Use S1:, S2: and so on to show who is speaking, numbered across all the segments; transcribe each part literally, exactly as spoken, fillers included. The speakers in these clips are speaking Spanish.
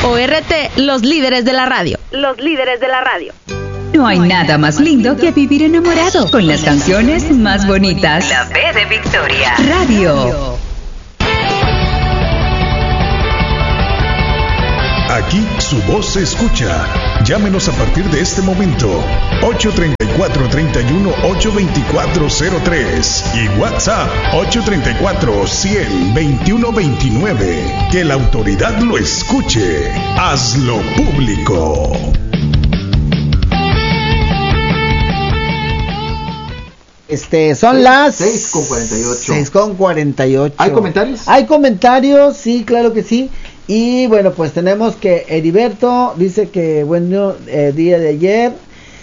S1: O R T, los líderes de la radio. Los líderes de la radio.
S2: No hay nada más lindo que vivir enamorado con las canciones más bonitas. La B de Victoria. Radio.
S3: Aquí su voz se escucha. Llámenos a partir de este momento. ocho treinta y cuatro, treinta y uno, ocho veinticuatro cero tres y WhatsApp ocho treinta y cuatro, cien, veintiuno veintinueve. Que la autoridad lo escuche. Hazlo público.
S4: Este, son las
S5: seis con cuarenta y ocho.
S4: seis con cuarenta y ocho.
S5: ¿Hay comentarios?
S4: Hay comentarios, sí, claro que sí. Y bueno, pues tenemos que Heriberto dice que buen eh, día de ayer.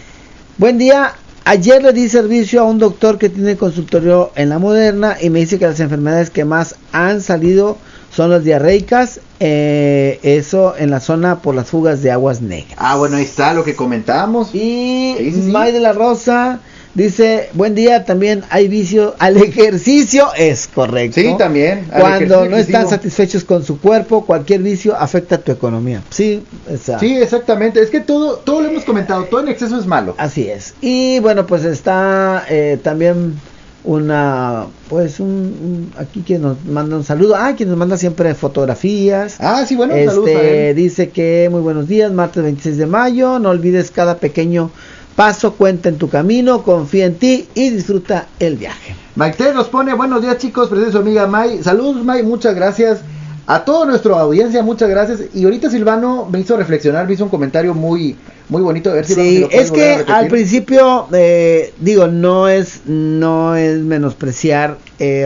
S4: Buen día. Ayer le di servicio a un doctor que tiene consultorio en La Moderna y me dice que las enfermedades que más han salido son las diarreicas, eh, eso en la zona por las fugas de aguas negras.
S5: Ah, bueno, ahí está lo que comentamos.
S4: Y
S5: sí, sí, sí.
S4: May de la Rosa dice, buen día, también hay vicio al ejercicio, es correcto.
S5: Sí, también.
S4: Cuando no están satisfechos con su cuerpo, cualquier vicio afecta a tu economía. Sí, esa.
S5: Sí, exactamente. Es que todo, todo lo hemos comentado, todo en exceso es malo.
S4: Así es. Y bueno, pues está eh, también una, pues un, un, aquí quien nos manda un saludo, ah, quien nos manda siempre fotografías.
S5: Ah, sí, bueno,
S4: este,
S5: saludos a él.
S4: Dice que muy buenos días, martes veintiséis de mayo, no olvides cada pequeño paso, cuenta en tu camino, confía en ti y disfruta el viaje.
S5: Maite nos pone, buenos días chicos, presente su amiga May. Saludos May, muchas gracias. A toda nuestra audiencia, muchas gracias. Y ahorita Silvano me hizo reflexionar, me hizo un comentario muy muy bonito. A ver, Silvano,
S4: sí,
S5: si lo puedes
S4: es que
S5: volver a
S4: al principio, eh, digo, no es no es menospreciar. Eh,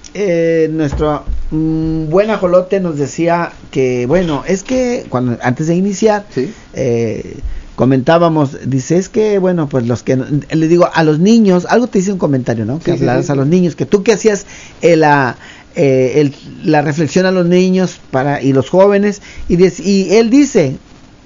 S4: eh, nuestro mm, buen ajolote nos decía que, bueno, es que cuando antes de iniciar,
S5: ¿sí?
S4: eh, comentábamos, dice, es que, bueno, pues los que, le digo, a los niños, algo te dice un comentario, ¿no? Que sí, hablaras sí, sí, a los niños, que tú que hacías eh, la... Eh, el, la reflexión a los niños para y los jóvenes y, de, y él dice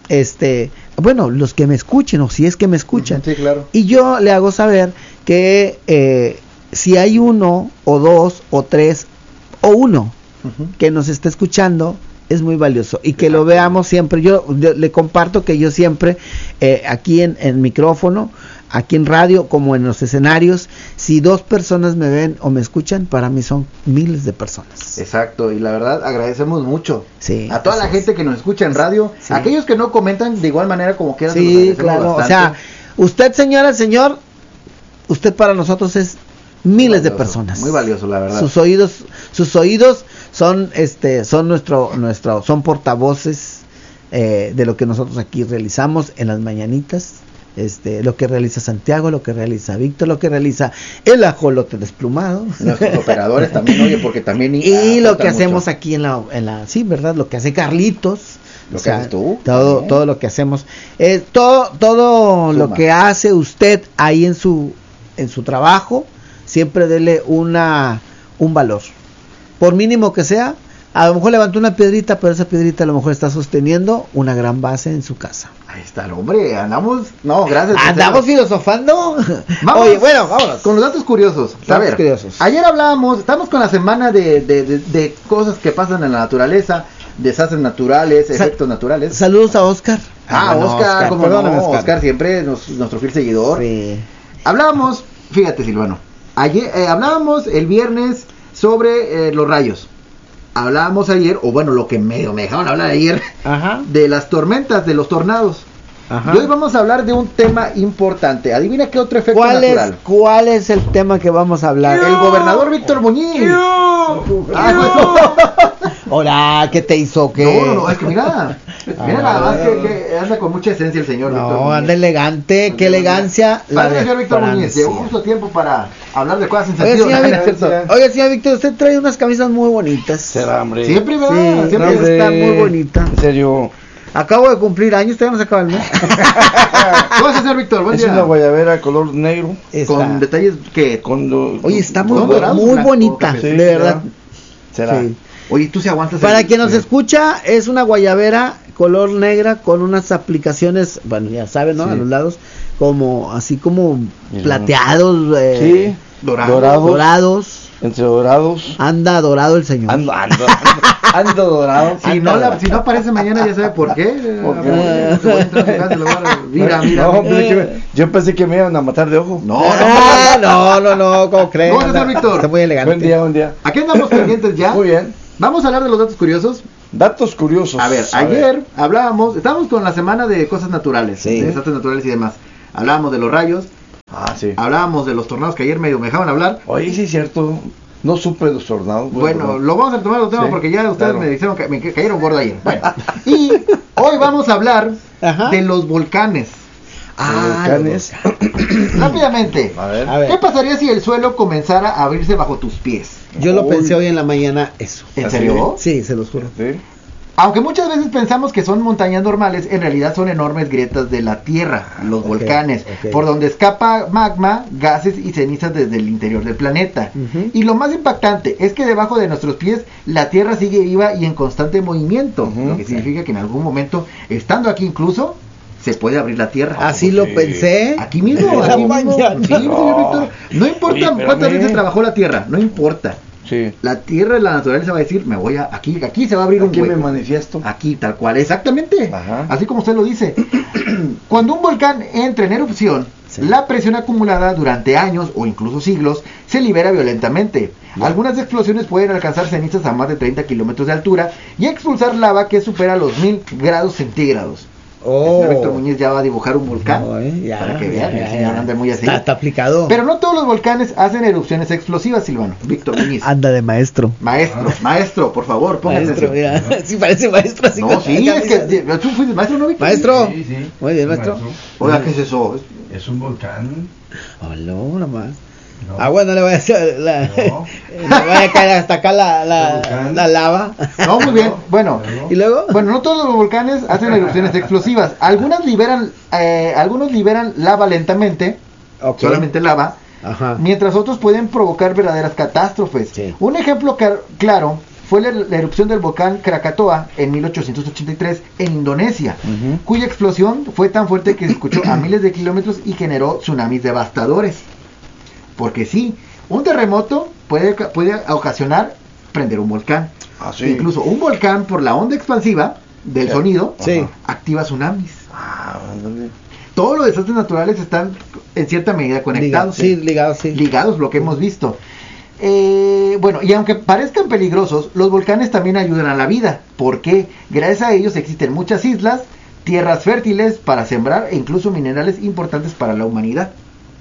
S4: este bueno los que me escuchen o si es que me escuchan,
S5: sí, claro.
S4: Y yo le hago saber que eh, si hay uno o dos o tres o uno uh-huh. que nos está escuchando es muy valioso y que lo veamos siempre. Yo, yo le comparto que yo siempre eh, aquí en el micrófono, aquí en radio, como en los escenarios, si dos personas me ven o me escuchan, para mí son miles de personas.
S5: Exacto, y la verdad agradecemos mucho
S4: sí,
S5: a toda la
S4: es.
S5: gente que nos escucha en radio, sí. Aquellos que no comentan de igual manera como quieran.
S4: Sí, claro, bastante. O sea, usted señora, señor, usted para nosotros es miles de personas.
S5: Muy valioso, la verdad.
S4: Sus oídos, sus oídos son, este, son nuestro, nuestro, son portavoces eh, de lo que nosotros aquí realizamos en las mañanitas. Este, lo que realiza Santiago, lo que realiza Víctor, lo que realiza el ajolote desplumado,
S5: nuestros operadores también, oye, porque también
S4: y ah, lo que hacemos mucho. Aquí en la, en la, sí, verdad, lo que hace Carlitos,
S5: lo
S4: o
S5: que haces tú,
S4: todo, también. Todo lo que hacemos, eh, todo, todo Suma. Lo que hace usted ahí en su, en su trabajo, siempre dele una, un valor, por mínimo que sea. A lo mejor levantó una piedrita, pero esa piedrita a lo mejor está sosteniendo una gran base en su casa.
S5: Ahí está el hombre, andamos, no, gracias.
S4: ¿Andamos filosofando?
S5: Vamos,
S4: oye, bueno, vámonos.
S5: Con los datos curiosos.
S4: Datos
S5: a ver,
S4: curiosos.
S5: Ayer hablábamos, estamos con la semana de, de, de, de cosas que pasan en la naturaleza, desastres naturales, Sa- efectos naturales.
S4: Saludos a Oscar.
S5: Ah, no, Oscar, Oscar, como no, Oscar. Oscar siempre nos, nuestro fiel seguidor.
S4: Sí.
S5: Hablábamos, fíjate Silvano, ayer eh, hablábamos el viernes sobre eh, los rayos. Hablábamos ayer, o bueno, lo que me, me dejaron hablar ayer,
S4: Ajá.
S5: de las tormentas, de los tornados. Ajá. Y hoy vamos a hablar de un tema importante. Adivina qué otro efecto
S4: ¿Cuál
S5: natural.
S4: Es, ¿Cuál es el tema que vamos a hablar?
S5: Yo, el gobernador Víctor Muñiz.
S4: Yo,
S5: ah,
S4: yo. Hola, ¿qué te hizo? ¿Qué?
S5: No, no, no, es que mira, mira nada más que, que anda con mucha esencia el señor
S4: no,
S5: Víctor Muñiz.
S4: No, anda elegante, qué elegancia.
S5: Padre, señor Víctor Muñiz, llegó justo tiempo para hablar de cosas sin sentido.
S4: Oye, señor Víctor, oye, señor Víctor, usted trae unas camisas muy bonitas.
S6: Será, hombre.
S5: Siempre, ¿verdad?
S4: Sí,
S5: siempre
S4: no, está muy bonita.
S6: En serio.
S4: Acabo de cumplir años, todavía no se acaba el mes.
S5: ¿Cómo vas a hacer, Víctor? Buen
S6: es
S5: día.
S6: una guayabera color negro.
S5: Está. Con detalles que...
S6: Con lo,
S4: Oye, está muy,
S5: dorados,
S4: muy
S5: blanco,
S4: bonita,
S5: sí,
S4: de verdad.
S6: Será.
S4: Sí.
S5: Oye, tú se aguantas.
S4: Para
S5: el...
S4: quien nos
S5: sí.
S4: escucha, es una guayabera color negra con unas aplicaciones, bueno, ya saben, ¿no? Sí. A los lados, como, así como plateados. Eh,
S6: sí,
S5: dorados.
S4: dorados. dorados
S6: entre dorados.
S4: Anda dorado el señor.
S6: Ando, ando, ando, ando dorado.
S5: Si
S6: ando
S5: no, la,
S6: dorado.
S5: si no aparece mañana, ya sabe por qué.
S6: ¿Por qué?
S5: Eh, se voy a entrar a tu casa y le voy a- Mira, mira.
S6: No, hombre, que- yo pensé que me iban a matar de ojo.
S5: No,
S4: Ah,
S5: no.
S4: no, no, no, ¿cómo crees?
S5: ¿Cómo estás, Víctor?
S4: Está muy elegante.
S6: Buen día, buen día.
S5: Aquí andamos pendientes ya.
S6: Muy bien.
S5: Vamos a hablar de los datos curiosos.
S6: Datos curiosos.
S5: A ver, ayer hablábamos, estábamos con la semana de cosas naturales,
S4: Sí.
S5: de desastres naturales y demás. Hablábamos de los rayos,
S6: Ah, sí.
S5: hablábamos de los tornados que ayer medio me dejaban hablar.
S6: Oye, sí es cierto. No supe de los tornados.
S5: Bueno, lo vamos a retomar los temas
S6: Sí,
S5: porque ya ustedes
S6: claro.
S5: me dijeron que me cayeron gordo ayer. Bueno, y hoy vamos a hablar
S4: Ajá.
S5: de los volcanes.
S4: Ah,
S6: volcanes.
S5: Rápidamente,
S6: A ver.
S4: A ver.
S5: ¿qué pasaría si el suelo comenzara a abrirse bajo tus pies?
S4: Yo lo
S6: Uy.
S4: pensé hoy en la mañana, eso.
S5: ¿En
S6: ¿Así?
S5: serio?
S4: Sí, se los juro.
S6: Sí.
S5: Aunque muchas veces pensamos que son montañas normales, en realidad son enormes grietas de la tierra, los
S4: Ok,
S5: volcanes,
S4: ok.
S5: por donde escapa magma, gases y cenizas desde el interior del planeta.
S4: Ujú.
S5: Y lo más impactante es que debajo de nuestros pies la tierra sigue viva y en constante movimiento,
S6: Ujú.
S5: lo que significa que en algún momento, estando aquí incluso, se puede abrir la tierra.
S4: Así lo
S6: Sí.
S4: pensé.
S5: Aquí mismo,
S4: En la
S5: aquí mismo.
S4: mañana.
S5: Sí, señor Víctor. No importa
S6: Oye, espérame.
S5: cuántas veces trabajó la tierra, no importa.
S6: Sí.
S5: La tierra, la naturaleza va a decir, me voy a, aquí, aquí se va a abrir un
S6: Aquí me
S5: hueco.
S6: manifiesto.
S5: Aquí, tal cual, exactamente.
S6: Ajá.
S5: Así como usted lo dice. Cuando un volcán entra en erupción,
S4: Sí.
S5: la presión acumulada durante años o incluso siglos se libera violentamente. Algunas explosiones pueden alcanzar cenizas a más de treinta kilómetros de altura y expulsar lava que supera los mil grados centígrados.
S4: Oh.
S5: El señor Víctor Muñiz ya va a dibujar un volcán.
S4: No, eh, ya,
S5: para que vean,
S4: ya,
S5: el señor
S4: ya.
S5: anda muy así.
S4: Está, está aplicado.
S5: Pero no todos los volcanes hacen erupciones explosivas, Silvano. Víctor Muñiz.
S4: Anda de maestro.
S5: Maestro, maestro, por favor, póngase.
S4: Maestro, mira. Sí, parece maestro así.
S5: No,
S4: con
S5: sí,
S4: la
S5: es que
S4: camisa.
S5: tú fuiste maestro, ¿no, Víctor?
S4: Maestro.
S7: Sí, sí.
S4: Muy bien, maestro.
S5: Oiga, ¿qué es eso?
S7: Es un volcán.
S4: Oh, no, nomás.
S7: No.
S4: Ah, bueno, le voy a hacer la,
S7: No.
S4: le voy a caer hasta acá la, la,
S7: Volcán.
S4: la lava.
S5: No, muy bien. Bueno,
S4: Y luego,
S5: bueno, no todos los volcanes hacen erupciones explosivas. Algunas liberan, eh, algunos liberan lava lentamente,
S4: ok.
S5: solamente lava,
S4: Ajá.
S5: mientras otros pueden provocar verdaderas catástrofes.
S4: Sí.
S5: Un ejemplo car- claro fue la, la erupción del volcán Krakatoa en mil ochocientos ochenta y tres en Indonesia,
S6: Ujú.
S5: cuya explosión fue tan fuerte que se escuchó a miles de kilómetros y generó tsunamis devastadores. Porque sí, un terremoto puede, ca- puede ocasionar prender un volcán.
S6: Ah, sí.
S5: Incluso un volcán, por la onda expansiva del
S6: Sí.
S5: sonido,
S4: Sí.
S5: activa tsunamis.
S6: Ah, ándale.
S5: Todos los desastres naturales están en cierta medida conectados.
S4: Liga- sí, ligados, sí.
S5: Ligados, lo que hemos visto. Eh, bueno, y aunque parezcan peligrosos, los volcanes también ayudan a la vida. ¿Por qué? Gracias a ellos existen muchas islas, tierras fértiles para sembrar e incluso minerales importantes para la humanidad.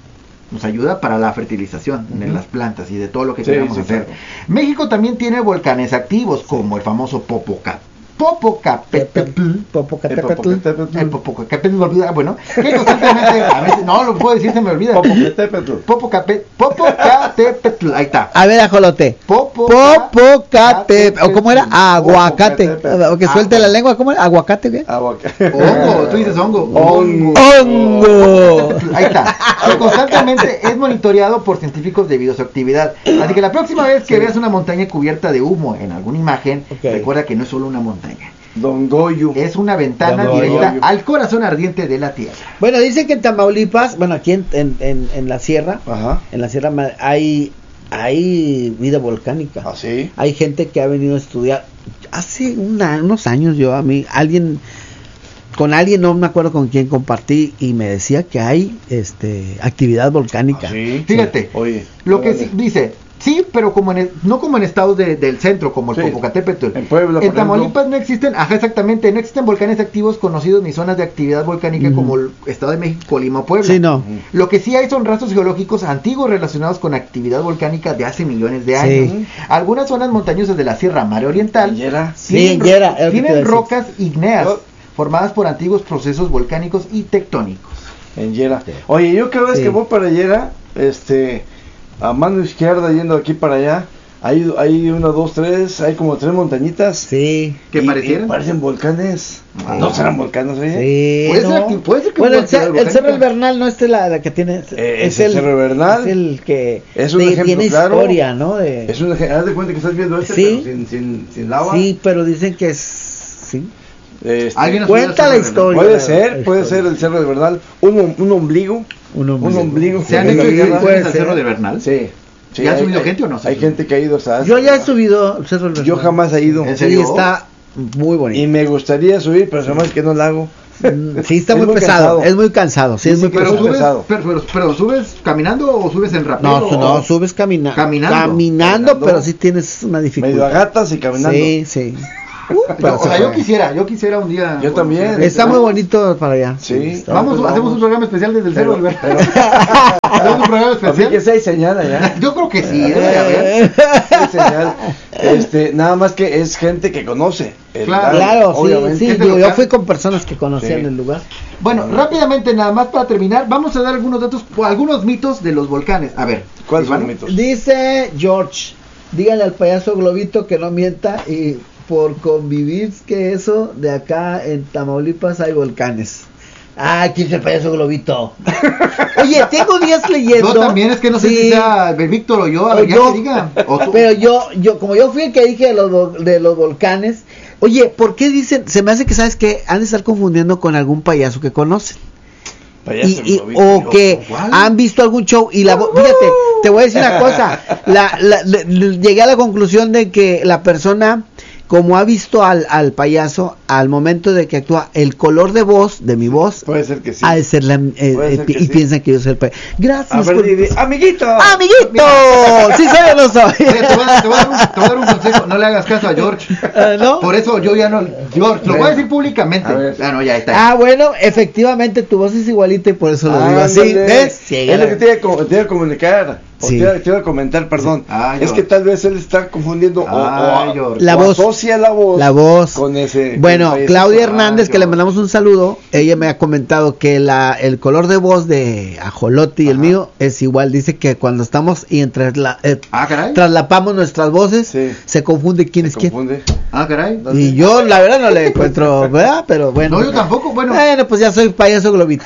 S5: Nos ayuda para la fertilización de las plantas y de todo lo que
S6: Sí,
S5: queramos
S6: sí,
S5: hacer.
S6: claro.
S5: México también tiene volcanes activos, como el famoso Popocatépetl. Popocatépetl.
S4: Popocatépetl.
S5: El Popocatépetl, me olvida, bueno, que constantemente, a veces, no lo puedo decir, se me olvida.
S6: Popocatépetl.
S5: Popocape- Popocatépetl, ahí está.
S4: A ver, ajolote.
S5: Popoca-
S4: Popocate. ¿O cómo era? Aguacate.
S6: Popocatépetl.
S4: Que suelte la lengua. ¿Cómo era? Aguacate, ¿qué?
S6: Aguacate.
S5: Hongo, tú dices hongo.
S6: Hongo.
S4: ¡Hongo!
S5: Ahí está. Que constantemente es monitoreado por científicos debido a su actividad. Así que la próxima vez que veas una montaña cubierta de humo en alguna imagen,
S4: Ok.
S5: recuerda que no es solo una montaña.
S6: Don Goyo.
S5: Es una ventana
S4: Ya me
S5: directa
S6: voy.
S5: al corazón ardiente de la Tierra.
S4: Bueno, dicen que en Tamaulipas, bueno, aquí en, en, en, en la sierra,
S6: Ajá.
S4: en la sierra Ma- hay, hay vida volcánica.
S6: ¿Ah, sí?
S4: Hay gente que ha venido a estudiar. Hace una- unos años yo a mí, alguien, con alguien, no me acuerdo con quién compartí, y me decía que hay este actividad volcánica.
S6: ¿Ah, sí?
S5: Fíjate,
S6: Oye.
S5: lo que
S6: órale.
S5: sí, dice, sí, pero como en el- no como en estados de- del centro, como el
S6: Sí.
S5: Popocatépetl.
S6: En Puebla, por
S5: En Tamaulipas
S6: ejemplo.
S5: no existen, ajá, exactamente, no existen volcanes activos conocidos ni zonas de actividad volcánica
S4: Ujú.
S5: como el Estado de México, Colima o Puebla.
S4: Sí, no.
S5: Lo que sí hay son rastros geológicos antiguos relacionados con actividad volcánica de hace millones de
S4: Sí.
S5: años. Algunas zonas montañosas de la Sierra Madre Oriental
S6: Yera.
S4: Sí,
S5: tienen,
S4: en Yera, es lo que te iba a
S5: tienen
S4: decir.
S5: rocas ígneas
S6: Oh.
S5: formadas por antiguos procesos volcánicos y tectónicos.
S6: En Yera. Oye, yo cada vez
S4: Sí.
S6: que voy para Yera, este, a mano izquierda yendo aquí para allá, hay, hay uno, dos, tres, hay como tres montañitas.
S4: Sí.
S5: ¿Que
S6: Y-
S5: parecieran?
S6: y parecen volcanes.
S5: Ah.
S6: No serán volcanes, oye.
S4: Sí,
S5: Puede ser
S4: no.
S5: que- puede ser que
S4: bueno,
S5: una
S4: el, cer-
S5: actividad
S4: el Cerro del
S5: volcánica.
S4: Bernal no es la, la que tiene.
S6: Eh, es el Cerro Bernal.
S4: Es el que
S6: Es un
S4: de-
S6: ejemplo
S4: tiene
S6: claro.
S4: historia, ¿no? De,
S6: Es un haz de cuenta que estás viendo este,
S4: Sí.
S6: pero sin, sin, sin lava.
S4: sí, pero dicen que es. Sí.
S6: Este,
S5: ¿Alguien ha
S4: Cuenta la
S5: subido al Cerro
S4: historia.
S6: puede
S4: la-
S6: ser,
S4: la
S6: puede
S4: historia.
S6: ser el Cerro de Bernal. Un, om- un ombligo.
S4: Un
S6: Un ombligo.
S5: ¿Se han
S6: en
S5: hecho
S6: la tierra.
S5: excursiones
S4: Puede
S5: al
S4: ser.
S5: Cerro de Bernal?
S6: Sí.
S5: Sí, ¿Ya ha subido hay, gente o no?
S6: Hay gente que ha ido hasta...
S4: Yo ya he subido el Cerro del
S6: Yo jamás he ido.
S4: ¿En serio? Sí, está muy bonito.
S6: Y me gustaría subir, pero además que no lo hago.
S4: Sí, está muy, muy pesado, cansado. Es muy cansado, sí, sí, es muy
S5: pero
S4: pesado.
S5: Subes, pero, pero, pero subes caminando o subes en rapero.
S4: No, no, subes camina caminando. Caminando, caminando, pero sí tienes una dificultad.
S6: Medio a gatas y caminando.
S4: Sí, sí.
S5: Uh, pero, o sea, yo quisiera, yo quisiera un día.
S6: Yo también.
S4: Está muy bonito para allá.
S5: Sí. Vamos, hacemos vamos. un programa especial desde el cerro del Pero... Hacemos un programa especial.
S6: que sí hay señal allá.
S5: Yo creo que sí, ¿eh?
S6: Hay señal. Este, nada más que es gente que conoce.
S4: El claro, lugar, claro, obviamente. Sí, sí. Yo, yo fui con personas que conocían sí. el lugar.
S5: Bueno, rápidamente, nada más para terminar, vamos a dar algunos datos, algunos mitos de los volcanes. A ver,
S6: ¿cuáles son los mitos?
S4: Dice George, díganle al payaso Globito que no mienta y por convivir que eso de acá en Tamaulipas hay volcanes. Ah, ¿quién es el payaso Globito? Oye, tengo días leyendo.
S5: Yo también, es que no sé sí. si sea Víctor o yo, a ver, ya que diga.
S4: Pero yo, yo, como yo fui el que dije de los, de los volcanes, oye, ¿por qué dicen? Se me hace que, ¿sabes qué? Han de estar confundiendo con algún payaso que conocen. Y, y, o que ¿cuál? Han visto algún show y la voz, fíjate, te voy a decir una cosa, la, la, la, llegué a la conclusión de que la persona, como ha visto al, al payaso, al momento de que actúa, el color de voz, de mi voz,
S6: puede ser que sí.
S4: Ha de ser la, eh, eh, y sí. piensan que yo soy el payaso. Gracias.
S6: Ver, por... di, di, ¡amiguito!
S4: ¡Amiguito! ¿Sí soy o no soy?
S5: Oye, te, voy a, te, voy a dar un, te voy a dar un consejo, no le hagas caso a George. Uh, ¿no? Por eso yo ya no, George, lo voy a decir públicamente. Ah, no, ya está.
S4: Ah, bueno, efectivamente tu voz es igualita y por eso lo ah, digo así. ¿Ves?
S6: Sí, es lo que te iba, te iba a comunicar. O sí. te, iba, te iba a comentar, perdón. Sí. Ah, es que tal vez él está confundiendo
S5: ah,
S6: o, o,
S4: la
S6: o
S4: voz.
S6: asocia la voz,
S4: la voz
S6: con ese.
S4: Bueno,
S6: con
S4: Claudia Hernández, ah, que le mandamos un saludo, ella me ha comentado que la el color de voz de Ajolote y Ajá. el mío es igual. Dice que cuando estamos y entre la, eh,
S5: ah,
S4: traslapamos nuestras voces,
S6: sí.
S4: se confunde quién se es
S6: confunde.
S4: quién.
S5: Ah, caray.
S4: Y yo, la verdad, no le encuentro, ¿verdad? Pero bueno.
S5: No, yo tampoco, bueno.
S4: Bueno, pues ya soy payaso Globito.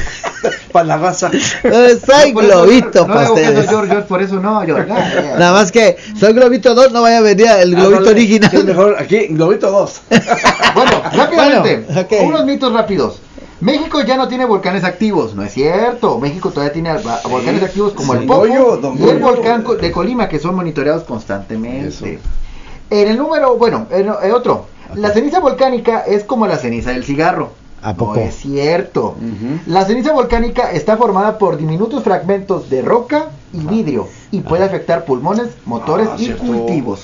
S6: Para la raza.
S4: Eh, soy no, Globito,
S5: no, no George, George, por eso no, George. No,
S4: nada más que soy Globito dos, no vaya a venir el Globito ah, no, original.
S6: Es mejor aquí, Globito dos.
S5: Bueno, rápidamente,
S4: bueno, okay.
S5: unos mitos rápidos. México ya no tiene volcanes activos, no es cierto. México todavía tiene sí. volcanes activos como sí. el Popo Goyo, y el volcán de Colima, que son monitoreados constantemente. Eso. En el número, bueno, en, en otro, la ceniza volcánica es como la ceniza del cigarro.
S4: ¿A poco?
S5: No es cierto. Uh-huh. La ceniza volcánica está formada por diminutos fragmentos de roca y vidrio y puede afectar pulmones, motores ah, y cierto. cultivos.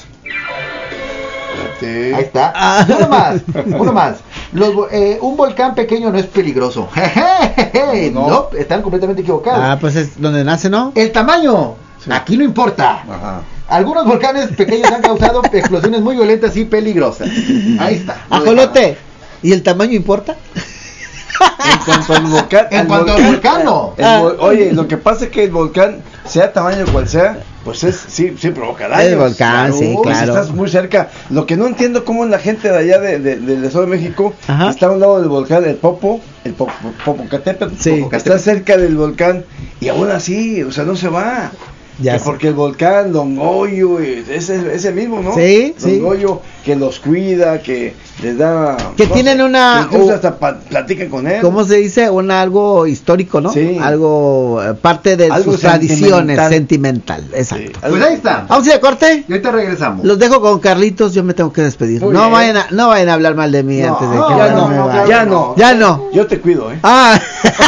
S5: Sí. Ahí está. Ah. Uno más, uno más. Los, eh, un volcán pequeño no es peligroso. no. no, están completamente equivocados.
S4: Ah, pues es donde nace, ¿no?
S5: El tamaño, sí. aquí no importa. Ajá. Algunos volcanes pequeños han causado explosiones muy violentas y peligrosas. Ahí está.
S4: Ajolote, ¿y el tamaño importa?
S6: En cuanto al volcán,
S5: en cuanto al volcán, no.
S6: Ah. Vo- oye, lo que pasa es que el volcán, sea tamaño cual sea, pues es sí, sí provoca daños.
S4: El volcán, claro, sí, claro.
S6: Estás muy cerca. Lo que no entiendo cómo la gente de allá de, de, del Estado de México Ajá. está a un lado del volcán, el Popo, el Popo, Popocatépetl,
S4: sí.
S6: Popocatépetl, está cerca del volcán y aún así, o sea, no se va. Ya porque el volcán Don Goyo es ese mismo, ¿no?
S4: Sí,
S6: Don
S4: sí.
S6: Goyo que los cuida, que les da
S4: que no, tienen una
S6: que incluso uh, hasta pa, platican con él.
S4: ¿Cómo se dice? Un algo histórico, ¿no?
S6: Sí.
S4: Algo eh, parte de algo sus tradiciones, sentimental, exacto. Sí.
S5: Pues ahí está.
S4: Vamos a ir a corte.
S5: Y ahorita regresamos.
S4: Los dejo con Carlitos, yo me tengo que despedir. Muy no bien. vayan a, no vayan a hablar mal de mí no,
S6: antes
S4: de
S6: no,
S4: que
S6: ya
S4: no,
S6: no,
S4: no,
S6: no, ya no.
S4: Ya no.
S6: Yo te cuido, ¿eh?
S4: Ah.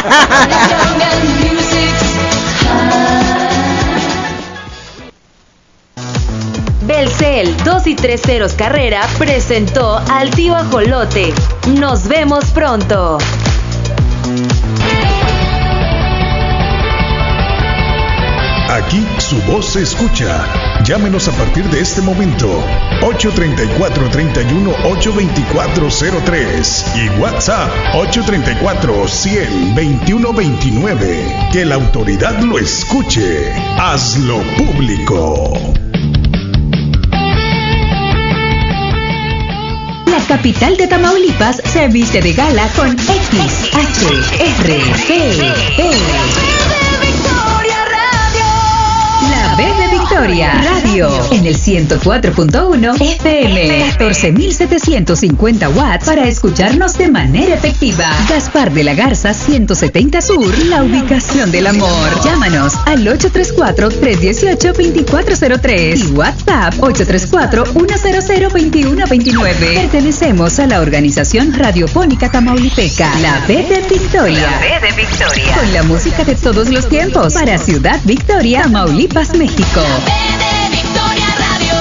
S2: Belcel dos y tres ceros Carrera presentó al tío Ajolote. Nos vemos pronto.
S3: Aquí su voz se escucha. Llámenos a partir de este momento. ocho treinta y cuatro, treinta y uno, ocho veinticuatro cero tres y WhatsApp ocho treinta y cuatro, cien, veintiuno veintinueve. Que la autoridad lo escuche. Hazlo público.
S2: La capital de Tamaulipas se viste de gala con X H R P E. La B de Victoria. Victoria. Radio en el ciento cuatro punto uno F M. catorce mil setecientos cincuenta watts para escucharnos de manera efectiva. Gaspar de la Garza ciento setenta Sur, la ubicación del amor. Llámanos al ocho tres cuatro, tres uno ocho, dos cuatro cero tres y WhatsApp ocho tres cuatro, uno cero cero, dos uno dos nueve. Pertenecemos a la organización radiofónica tamaulipeca, La B de Victoria. La B de Victoria. Con la música de todos los tiempos para Ciudad Victoria, Tamaulipas, México.
S7: La B de Victoria Radio.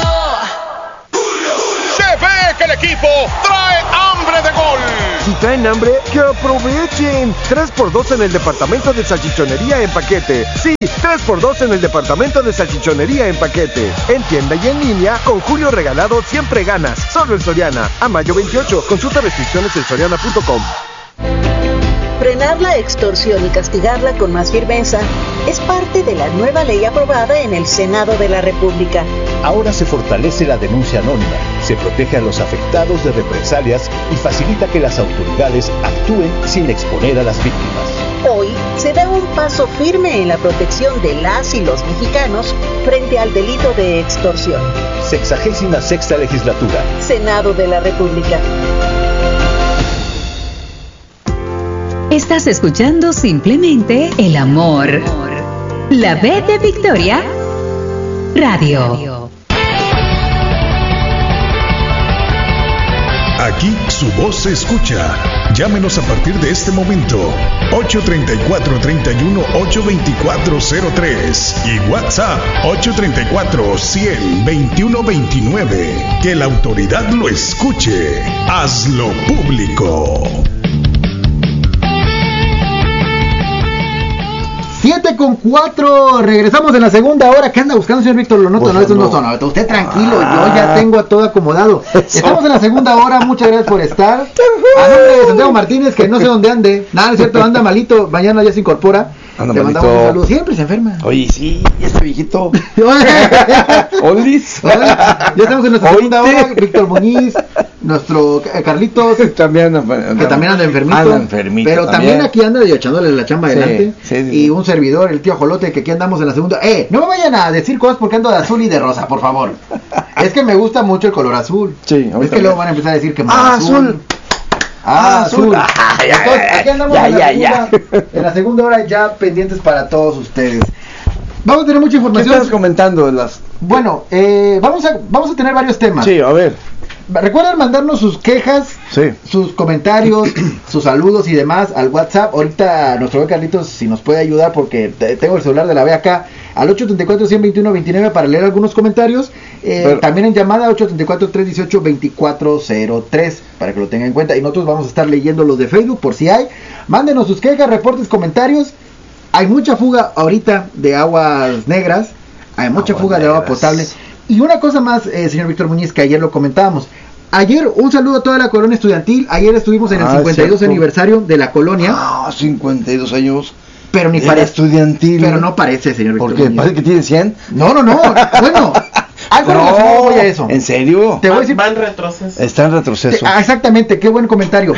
S8: Se ve que el equipo trae hambre de gol.
S9: Si traen hambre, que aprovechen. tres por dos en el departamento de salchichonería en paquete. Sí, tres por dos en el departamento de salchichonería en paquete. En tienda y en línea, con Julio Regalado siempre ganas. Solo en Soriana. A mayo veintiocho. Consulta restricciones en soriana punto com.
S10: Frenar la extorsión y castigarla con más firmeza es parte de la nueva ley aprobada en el Senado de la República.
S11: Ahora se fortalece la denuncia anónima, se protege a los afectados de represalias y facilita que las autoridades actúen sin exponer a las víctimas.
S10: Hoy se da un paso firme en la protección de las y los mexicanos frente al delito de extorsión.
S11: Sexagésima sexta legislatura.
S10: Senado de la República.
S2: Estás escuchando simplemente el amor. La B de Victoria Radio.
S3: Aquí su voz se escucha. Llámenos a partir de este momento. ocho tres cuatro, tres uno ocho, dos cuatro cero tres y WhatsApp ocho tres cuatro, cien, veintiuno veintinueve. Que la autoridad lo escuche. Hazlo público.
S5: siete con cuatro, regresamos en la segunda hora. ¿Qué anda buscando, señor Víctor? Lo noto, no, estos no son. Usted tranquilo, ah. Yo ya tengo todo acomodado. Estamos en la segunda hora, muchas gracias por estar. A nombre de Santiago Martínez, que no sé dónde ande. Nada, es cierto, anda malito, mañana ya se incorpora.
S6: Anda
S5: Le
S6: malito.
S5: mandamos un saludo, siempre se enferma.
S6: Oye, sí, ya está viejito.
S5: Olis. Ya estamos en nuestra segunda hora. Víctor Muñiz, nuestro eh, Carlitos,
S6: también anda,
S5: que también anda enfermito,
S6: anda enfermito
S5: pero también. también aquí anda echándole la chamba
S6: sí,
S5: adelante.
S6: Sí, sí,
S5: y un servidor, el tío Jolote, que aquí andamos en la segunda. Eh, no me vayan a decir cosas porque ando de azul y de rosa, por favor. Es que me gusta mucho el color azul.
S6: Sí,
S5: es que luego van a empezar a decir que
S6: ah, azul. azul.
S5: Ah, azul.
S6: Ah, ya,
S5: Entonces, aquí andamos
S6: ya,
S5: en, la
S6: ya,
S5: segunda,
S6: ya.
S5: en la segunda hora ya pendientes para todos ustedes. Vamos a tener mucha información.
S6: ¿Qué estás comentando de las?
S5: Bueno, eh, vamos a vamos a tener varios temas.
S6: Sí, a ver.
S5: Recuerden mandarnos sus quejas,
S6: sí.
S5: sus comentarios, sus saludos y demás al WhatsApp. Ahorita nuestro buen Carlitos, si nos puede ayudar, porque tengo el celular de la B acá, al ocho tres cuatro, uno dos uno, dos nueve para leer algunos comentarios. Eh, Pero, también en llamada ocho tres cuatro, tres uno ocho, dos cuatro cero tres para que lo tengan en cuenta. Y nosotros vamos a estar leyendo los de Facebook por si hay. Mándenos sus quejas, reportes, comentarios. Hay mucha fuga ahorita de aguas negras. Hay mucha
S6: aguas
S5: fuga negras. de agua potable. Y una cosa más, eh, señor Víctor Muñiz, que ayer lo comentábamos. Ayer, un saludo a toda la colonia estudiantil. Ayer estuvimos en el ah, cincuenta y dos cierto. aniversario de la colonia.
S6: Ah, cincuenta y dos años.
S5: Pero ni parece
S6: estudiantil.
S5: Pero no parece, señor Víctor
S6: ¿Por qué?
S5: Muñiz.
S6: ¿Parece que tiene cien?
S5: No, no, no. Bueno, algo
S6: no,
S5: relacionado voy a eso.
S6: ¿En serio?
S5: Te voy a decir.
S12: Va en retroceso.
S6: Está en retroceso.
S5: Te, ah, exactamente, qué buen comentario.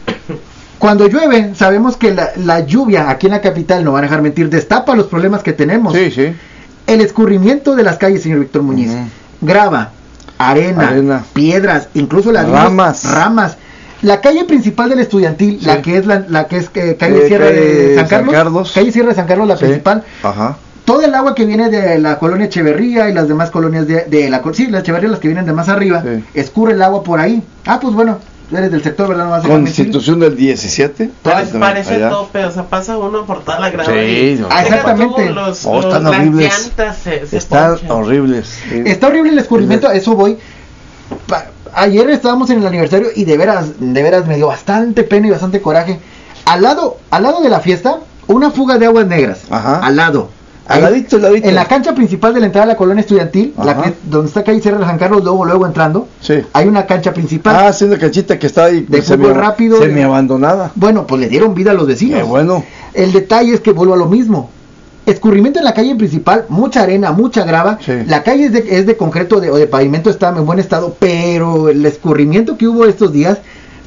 S5: Cuando llueve, sabemos que la, la lluvia aquí en la capital, no van a dejar mentir, destapa los problemas que tenemos.
S6: Sí, sí.
S5: El escurrimiento de las calles, señor Víctor Muñiz. Uh-huh. Grava, arena, arena, piedras, incluso las
S6: ramas.
S5: Mismas, ramas. La calle principal del estudiantil, sí. la que es la, la que es eh, calle eh, Sierra
S6: calle
S5: de San Carlos,
S6: San Carlos,
S5: calle Sierra de San Carlos, la sí. principal.
S6: Ajá.
S5: Todo el agua que viene de la colonia Echeverría y las demás colonias de, de la sí, las Echeverría, las que vienen de más arriba, sí. escurre el agua por ahí. Ah, pues bueno, eres del sector, ¿verdad? No vas a
S6: Constitución del diecisiete.
S12: Parece, parece tope, o sea, pasa uno por toda la grava.
S6: Sí,
S5: no. ah, exactamente.
S12: Los,
S6: oh, están
S12: los,
S6: horribles.
S12: Las llantas se, se
S6: están
S12: ponchan.
S6: horribles. Sí.
S5: Está horrible el escurrimiento, a eso voy. Pa- ayer estábamos en el aniversario y de veras, de veras me dio bastante pena y bastante coraje. Al lado, al lado de la fiesta, una fuga de aguas negras.
S6: Ajá.
S5: Al lado.
S6: Al ladito, al ladito.
S5: En la cancha principal de la entrada de la colonia estudiantil, la que, donde está calle Sierra de San Carlos, luego, luego entrando,
S6: sí.
S5: hay una cancha principal.
S6: Ah, sí, una canchita que está ahí
S5: de fútbol rápido,
S6: semi abandonada.
S5: Bueno, pues le dieron vida a los vecinos.
S6: Qué bueno.
S5: El detalle es que vuelvo a lo mismo. Escurrimiento en la calle principal, mucha arena, mucha grava.
S6: Sí.
S5: La calle es de, es de concreto de, o de pavimento, está en buen estado, pero el escurrimiento que hubo estos días,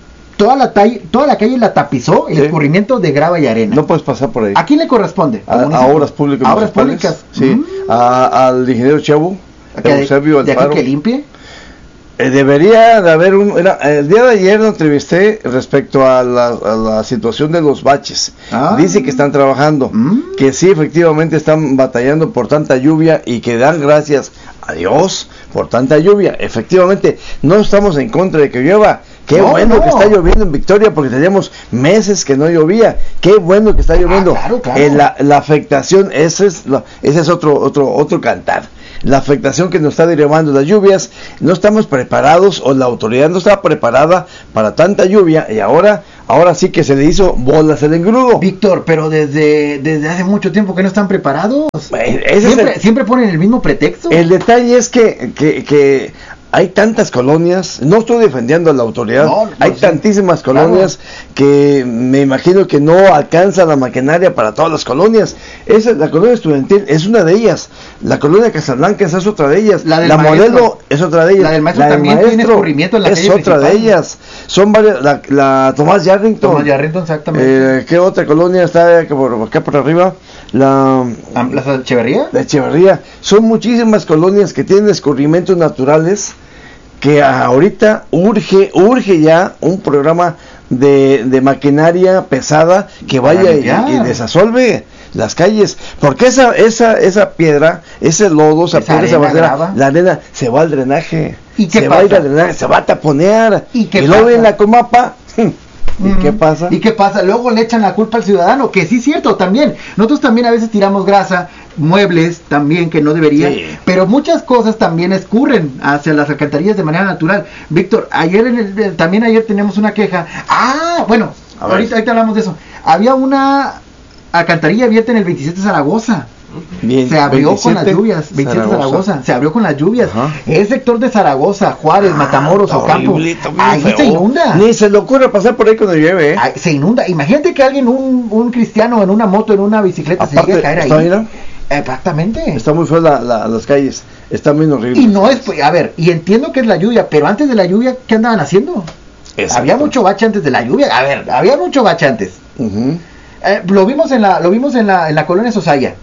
S5: toda la, talle, toda la calle la tapizó el sí. escurrimiento de grava y arena.
S6: No puedes pasar por ahí.
S5: ¿A quién le corresponde?
S6: A, a obras públicas.
S5: A obras públicas.
S6: Sí. Mm. A, al ingeniero Chevo, Eusebio
S5: ¿De aquí que limpie?
S6: Eh, debería de haber un... Era, el día de ayer lo entrevisté respecto a la, a la situación de los baches. Ah. Dice que están trabajando, mm. que sí, efectivamente están batallando por tanta lluvia y que dan gracias a Dios por tanta lluvia. Efectivamente, no estamos en contra de que llueva. Qué no, bueno no. que está lloviendo en Victoria, porque teníamos meses que no llovía. Qué bueno que está lloviendo. Ah, claro, claro. Eh, la, la afectación, ese es, la, ese es otro, otro, otro cantar. La afectación que nos está derivando las lluvias, no estamos preparados, o la autoridad no estaba preparada para tanta lluvia, y ahora, ahora sí que se le hizo bolas el engrudo.
S5: Víctor, pero desde, desde hace mucho tiempo que no están preparados. Ese siempre, el, siempre ponen el mismo pretexto.
S6: El detalle es que, que, que hay tantas colonias, no estoy defendiendo a la autoridad, no, no hay sé. tantísimas colonias claro. que me imagino que no alcanza la maquinaria para todas las colonias. Esa, la colonia estudiantil es una de ellas, la colonia Casablanca es otra de ellas, la, del la Modelo es otra de ellas,
S5: la del maestro
S6: la
S5: también
S6: del
S5: maestro tiene escurrimiento en la
S6: es
S5: calle
S6: otra
S5: principal.
S6: de ellas, son varias, la, la Tomás Yarrington,
S5: Tomás Yarrington exactamente.
S6: Eh, ¿Qué otra colonia está acá por, acá por arriba? La
S5: ¿La Echeverría?
S6: La Echeverría, son muchísimas colonias que tienen escurrimientos naturales, que ahorita urge, urge ya un programa de, de maquinaria pesada que vaya y, y desasolve las calles, porque esa, esa, esa piedra, ese lodo, esa, esa piedra, esa basura, la arena se va al drenaje,
S5: ¿Y qué
S6: se
S5: pasa?
S6: va a ir al drenaje, se va a taponear,
S5: y, qué
S6: y luego en la Comapa. ¿Y mm. qué pasa?
S5: ¿Y qué pasa? Luego le echan la culpa al ciudadano, que sí es cierto también. Nosotros también a veces tiramos grasa, muebles también que no deberían, sí. pero muchas cosas también escurren hacia las alcantarillas de manera natural. Víctor, ayer en el, también ayer teníamos una queja. Ah, bueno, ahorita, ahorita hablamos de eso. Había una alcantarilla abierta en el veintisiete Zaragoza. Bien, se abrió con las lluvias, veintisiete Zaragoza. Zaragoza, se abrió con las lluvias. Ajá. El sector de Zaragoza, Juárez, ah, Matamoros, Ocampo, ahí feo. Se inunda.
S6: Ni se le ocurre pasar por ahí cuando llueve, ¿eh?
S5: Ahí se inunda. Imagínate que alguien, un, un cristiano en una moto, en una bicicleta, aparte, se llegue a caer ahí. Ahí Exactamente.
S6: Está muy feo la, la, las calles, están muy horribles.
S5: Y no es, a ver, y entiendo que es la lluvia, pero antes de la lluvia, ¿qué andaban haciendo? Exacto. Había mucho bache antes de la lluvia. A ver, había mucho bache antes. Uh-huh. eh, lo vimos en la, lo vimos en la, en la colonia Sosaya.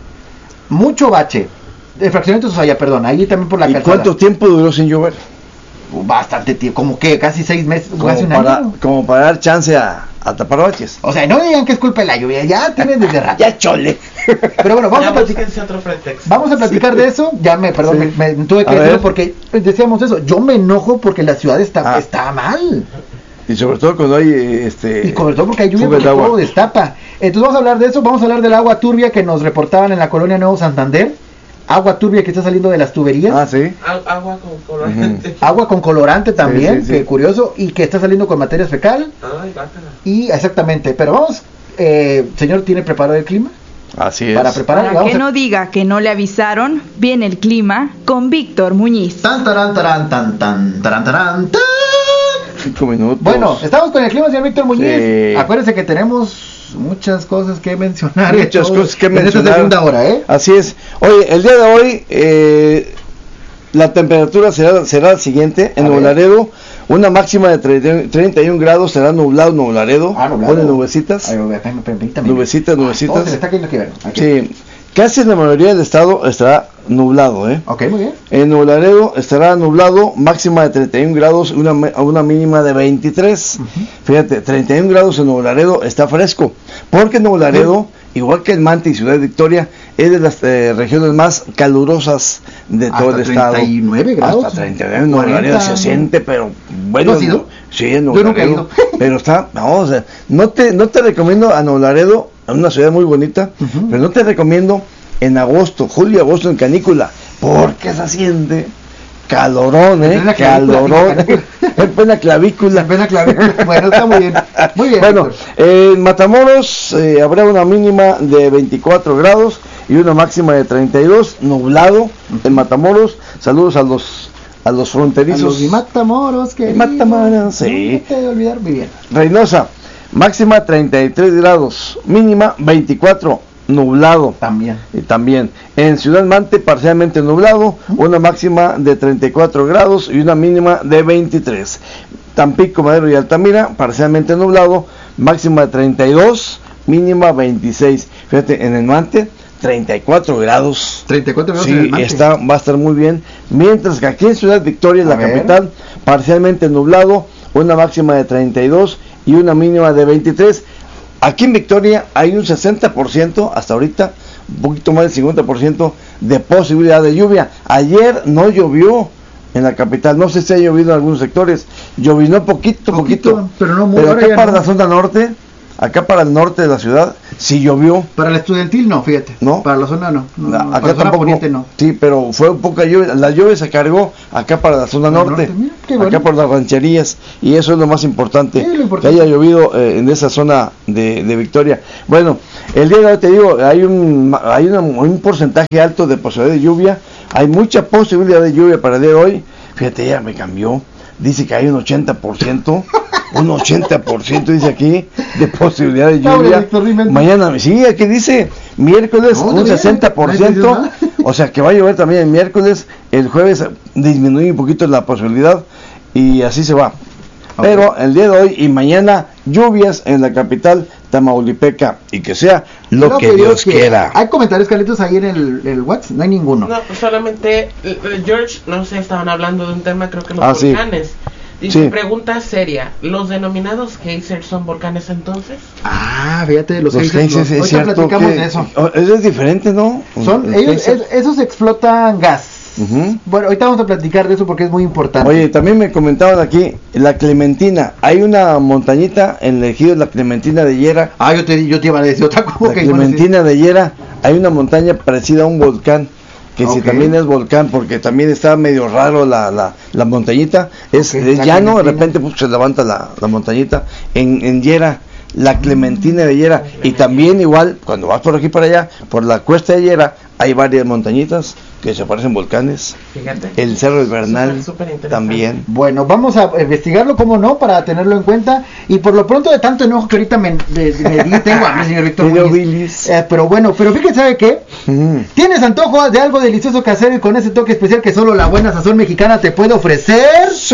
S5: Mucho bache, de fraccionamiento Sosaya, perdón, ahí también por la
S6: ¿Y
S5: calzada.
S6: cuánto tiempo duró sin llover?
S5: Bastante tiempo, como que casi seis meses,
S6: como
S5: casi un
S6: para,
S5: año.
S6: Como para dar chance a, a tapar baches.
S5: O sea, no digan que es culpa de la lluvia, ya tiene desde rato.
S6: Ya chole.
S5: Pero bueno, vamos a platicar.
S12: Otro pretexto.
S5: Vamos a platicar sí. de eso. Ya me, perdón, sí. me, me tuve que decirlo porque decíamos eso. Yo me enojo porque la ciudad está, ah. está mal.
S6: Y sobre todo cuando hay este
S5: y sobre todo porque hay lluvia, porque todo destapa. Entonces vamos a hablar de eso, vamos a hablar del agua turbia que nos reportaban en la colonia Nuevo Santander. Agua turbia que está saliendo de las tuberías.
S6: Ah, sí.
S12: Agua con colorante.
S5: Uh-huh. Agua con colorante también, sí, sí, sí. que curioso, y que está saliendo con materia fecal.
S12: Ay, bájala.
S5: Y exactamente, pero vamos, eh, señor, ¿tiene preparado el clima?
S6: Así es.
S1: Para preparar. Para que a... no diga que no le avisaron, viene el clima con Víctor Muñiz.
S5: Tan taran taran tan tan taran taran tan.
S6: Cinco minutos.
S5: Bueno, estamos con el clima, señor Víctor Muñiz. Sí. Acuérdense que tenemos muchas cosas que mencionar.
S6: Muchas
S5: todo,
S6: cosas que
S5: en
S6: mencionar.
S5: esta segunda hora, ¿eh?
S6: Así es. Oye, el día de hoy eh, la temperatura será, será la siguiente. En Nuevo Laredo, una máxima de treinta y un grados, será nublado Nuevo Laredo. Ah, nublado. Pone nubecitas. Ay, nubecitas, nubecitas.
S5: Todo se le está cayendo aquí, ver. Aquí.
S6: Sí. Casi en la mayoría del estado estará nublado, ¿eh?
S5: Ok, muy bien.
S6: En Nuevo Laredo estará nublado, máxima de treinta y un grados, una, una mínima de veintitrés. Uh-huh. Fíjate, treinta y un grados en Nuevo Laredo está fresco, porque Nuevo Laredo, uh-huh. igual que el Mante y Ciudad Victoria, es de las eh, regiones más calurosas de
S5: hasta
S6: todo el estado.
S5: treinta y nueve grados.
S6: Hasta treinta y nueve, en Nuevo Laredo se siente, pero bueno.
S5: ¿No has ido?
S6: Sí, en Nuevo
S5: Yo nunca
S6: Laredo.
S5: he ido.
S6: Pero está, vamos, o sea, no te, no te recomiendo a Nuevo Laredo, a una ciudad muy bonita, uh-huh. pero no te recomiendo en agosto, julio, agosto en canícula, porque se siente calorón, ¿eh? Calorón. En plena clavícula.
S5: En plena clavícula. Bueno, está muy bien. Muy bien.
S6: Bueno, eh, en Matamoros eh, habrá una mínima de veinticuatro grados y una máxima de treinta y dos, nublado uh-huh. en Matamoros. Saludos a los a los fronterizos. A
S5: los de Matamoros, querido.
S6: Matamoros, sí.
S5: No te de olvidar, muy bien.
S6: Reynosa, máxima treinta y tres grados, mínima veinticuatro. nublado.
S5: También.
S6: Y también. En Ciudad Mante, parcialmente nublado, una máxima de treinta y cuatro grados y una mínima de veintitrés. Tampico, Madero y Altamira, parcialmente nublado, máxima de treinta y dos, mínima veintiséis. Fíjate, en el Mante, treinta y cuatro grados.
S5: treinta y cuatro grados
S6: sí,
S5: en el Mante.
S6: Está, va a estar muy bien. Mientras que aquí en Ciudad Victoria,
S5: A
S6: la
S5: ver.
S6: capital, parcialmente nublado, una máxima de treinta y dos y una mínima de veintitrés. Aquí en Victoria hay un sesenta por ciento hasta ahorita, un poquito más del cincuenta por ciento de posibilidad de lluvia. Ayer no llovió en la capital, no sé si ha llovido en algunos sectores, llovinó poquito, poquito,
S5: Poquito, pero no muy,
S6: pero
S5: ahora
S6: acá
S5: ya
S6: para
S5: no.
S6: la zona norte, acá para el norte de la ciudad, sí llovió.
S5: Para el estudiantil no, fíjate.
S6: ¿No?
S5: Para la zona no. no, no,
S6: Acá
S5: para la zona
S6: tampoco,
S5: poniente no.
S6: sí, pero fue un poca lluvia, la lluvia se cargó acá para la zona
S5: Para el
S6: norte,
S5: norte, mira, qué bueno.
S6: acá por las rancherías, y eso es lo más importante,
S5: Sí, lo importante.
S6: que haya llovido eh, en esa zona de, de Victoria. Bueno, el día de hoy te digo, hay un hay una- un porcentaje alto de posibilidad de lluvia, hay mucha posibilidad de lluvia para el día de hoy. Fíjate, ya me cambió, dice que hay un ochenta por ciento, un ochenta por ciento dice aquí de posibilidad de
S5: Pobre
S6: lluvia.
S5: Víctor, dime.
S6: Mañana, sí, aquí dice miércoles
S5: No,
S6: un
S5: todavía,
S6: sesenta por
S5: no
S6: ciento,
S5: hay nada.
S6: o sea que va a llover también el miércoles, el jueves disminuye un poquito la posibilidad y así se va. Pero el día de hoy y mañana lluvias en la capital tamaulipeca y que sea lo, que, Dios quiera.
S5: Hay comentarios, Carlitos, ahí en el, el WhatsApp, no hay ninguno.
S12: No, solamente eh, George, no sé, estaban hablando de un tema, creo que los
S6: Ah, sí.
S12: volcanes. Dice,
S6: Sí.
S12: pregunta seria, ¿los denominados geysers son volcanes entonces?
S5: Ah, fíjate, los,
S6: Los
S5: geysers,
S6: geysers,
S5: los-
S6: es
S5: ahorita
S6: cierto
S5: platicamos
S6: que
S5: de eso.
S6: oh, eso es diferente, ¿no?
S5: Son,
S6: El
S5: ellos,
S6: geyser.
S5: es- esos explotan gas.
S6: Ujú.
S5: Bueno, ahorita vamos a platicar de eso porque es muy importante.
S6: Oye, también me comentaban aquí, la Clementina, hay una montañita en el ejido de la Clementina de Hiera.
S5: Ah, yo te, yo te iba a decir otra cosa.
S6: La Clementina de Hiera, hay una montaña parecida a un volcán, que si
S5: Ok.
S6: también es volcán, porque también está medio raro la, la, la montañita, es,
S5: Ok,
S6: es
S5: la
S6: llano, de
S5: Clementina.
S6: repente pues, se levanta la, la montañita, en, en Hiera, la Clementina de Hiera, y también igual, cuando vas por aquí para allá, por la cuesta de Hiera, hay varias montañitas que se parecen volcanes,
S12: Fíjate.
S6: el Cerro del Bernal
S12: Súper, súper interesante.
S6: también.
S5: Bueno, vamos a investigarlo, como no, para tenerlo en cuenta. Y por lo pronto, de tanto enojo que ahorita me, de- me di, tengo hambre, señor Víctor
S6: Me dio
S5: Muñiz.
S6: bilis.
S5: Eh, pero bueno, pero fíjense, ¿sabe qué?
S6: Mm.
S5: ¿Tienes antojo de algo delicioso casero y con ese toque especial que solo la buena sazón mexicana te puede ofrecer?
S6: ¡Sí!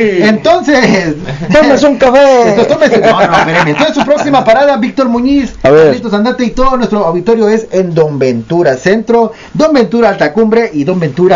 S5: Entonces,
S6: ¡Tómese un café!
S5: Entonces, tómese- no, no, espérame. Entonces, su próxima parada, Víctor Muñiz,
S6: A ver.
S5: Carlitos Andante y todo nuestro auditorio es en Don Ventura Centro, Don Ventura Altacumbre y Don Ventura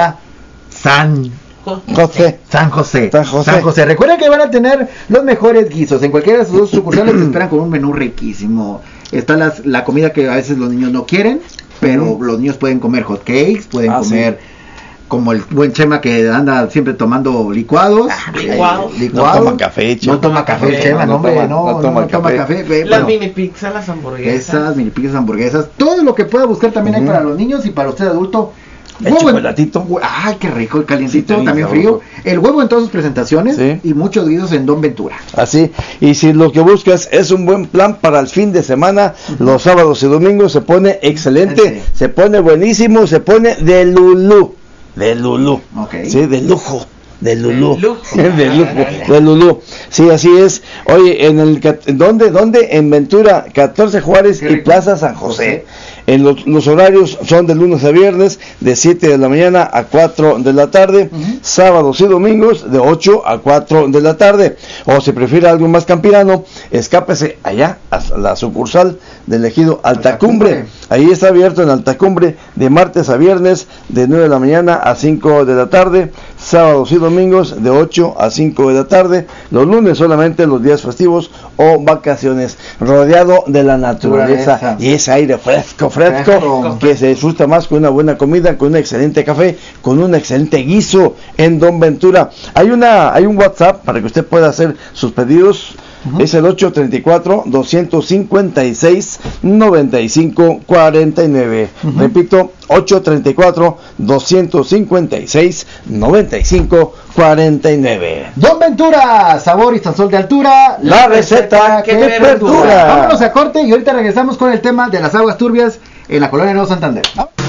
S5: San
S6: José.
S5: San José.
S6: San José.
S5: Recuerden que van a tener los mejores guisos. En cualquiera de sus dos sucursales te esperan con un menú riquísimo. Está las, la comida que a veces los niños no quieren, pero los niños pueden comer hot cakes, pueden
S6: Ah,
S5: comer como el buen Chema que anda siempre tomando licuados.
S12: licuados.
S5: eh, licuados.
S6: No toma café, Chema.
S5: No toma café, el
S12: No,
S5: Chema,
S6: no
S5: no, hombre,
S6: toma-
S5: no,
S6: no toma
S5: no toma
S6: café.
S5: café. eh,
S12: Las
S5: bueno,
S12: mini pizzas, las hamburguesas.
S5: esas mini pizzas, hamburguesas, todo lo que pueda buscar también hay
S6: Ujú.
S5: para los niños y para usted adulto.
S6: El
S5: Huevo en-
S6: chocolatito.
S5: hue- Ay, qué rico, el calientito,
S6: Sí, está
S5: también
S6: bien
S5: frío.
S6: sabroso.
S5: El huevo en todas sus presentaciones
S6: Sí.
S5: y muchos guisos en Don Ventura.
S6: Así, y si lo que buscas es un buen plan para el fin de semana, los sábados y domingos se pone excelente,
S5: Sí.
S6: se pone buenísimo, se pone de lulú, de lulú,
S5: Ok.
S6: sí, de lujo, de lulú,
S12: De lujo.
S6: de lujo, de lulú, sí, así es. Oye, en el, cat- ¿dónde, dónde? En Ventura, catorce Juárez
S5: Qué
S6: y
S5: rico.
S6: Plaza San José. En los, los horarios son de lunes a viernes, de siete de la mañana a cuatro de la tarde,
S5: Ujú.
S6: sábados y domingos de ocho a cuatro de la tarde. O si prefiere algo más campirano, escápese allá a la sucursal del ejido Altacumbre.
S5: Altacumbre.
S6: Ahí está abierto en Altacumbre de martes a viernes de nueve de la mañana a cinco de la tarde, sábados y domingos de ocho a cinco de la tarde, los lunes solamente los días festivos o vacaciones, rodeado de la naturaleza
S5: Naturaleza.
S6: y ese aire fresco, fresco,
S5: Fresco.
S6: que se disfruta más con una buena comida, con un excelente café, con un excelente guiso en Don Ventura. Hay una hay un WhatsApp para que usted pueda hacer sus pedidos. Es el ocho treinta y cuatro, doscientos cincuenta y seis, noventa y cinco cuarenta y nueve. Repito, ocho treinta y cuatro, doscientos cincuenta y seis, noventa y cinco cuarenta y nueve.
S5: Don Ventura, sabor y sazón de altura.
S6: La receta que te perdura.
S5: Vámonos a corte y ahorita regresamos con el tema de las aguas turbias en la colonia Nuevo Santander.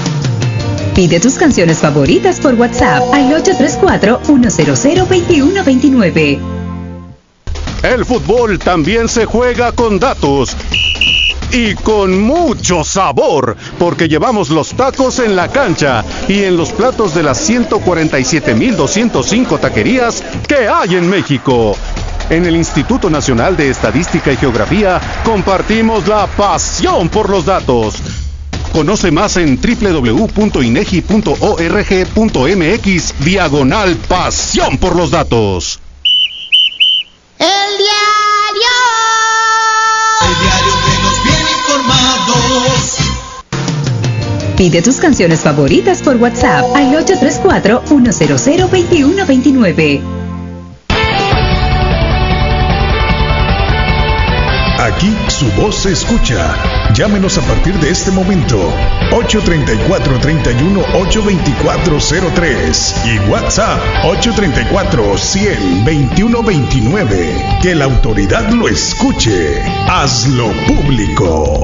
S2: Pide tus canciones favoritas por WhatsApp al ocho tres cuatro, uno cero cero, dos uno dos nueve.
S8: El fútbol también se juega con datos.
S13: y con mucho sabor, porque llevamos los tacos en la cancha y en los platos de las ciento cuarenta y siete mil doscientos cinco taquerías que hay en México. En el Instituto Nacional de Estadística y Geografía compartimos la pasión por los datos. Conoce más en doble u doble u doble u punto inegi punto org punto mx diagonal pasión por los datos.
S7: El diario. El diario que nos viene informados.
S2: Pide tus canciones favoritas por WhatsApp al ocho tres cuatro, uno cero cero, dos uno dos nueve.
S3: Aquí su voz se escucha. Llámenos a partir de este momento. ocho tres cuatro, tres uno, ocho dos cuatro cero tres y WhatsApp ocho tres cuatro, cien, veintiuno veintinueve. Que la autoridad lo escuche. Hazlo público.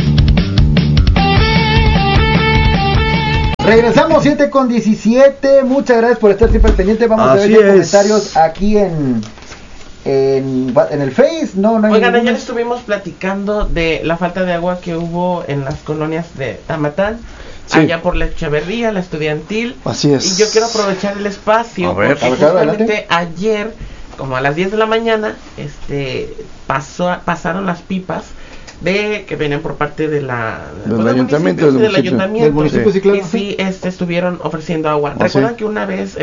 S5: Regresamos siete con diecisiete. Muchas gracias por estar siempre pendiente. Vamos Así a ver los comentarios aquí en... En, en el Face, no, no hay
S12: Oigan,
S5: ninguna.
S12: ayer estuvimos platicando de la falta de agua que hubo en las colonias de Tamatán, sí. allá por la Echeverría, la Estudiantil.
S6: Así es.
S12: Y yo quiero aprovechar el espacio,
S6: a ver,
S12: porque
S6: a ver,
S12: justamente
S6: adelante.
S12: ayer, como a las diez de la mañana, este pasó, pasaron las pipas de que venían por parte de la
S6: del
S12: pues,
S6: ayuntamiento,
S12: del,
S6: del,
S12: del ayuntamiento,
S5: del municipio, sí, claro.
S12: y sí, este estuvieron ofreciendo agua.
S6: Ah,
S12: Recuerdan
S6: sí.
S12: que una vez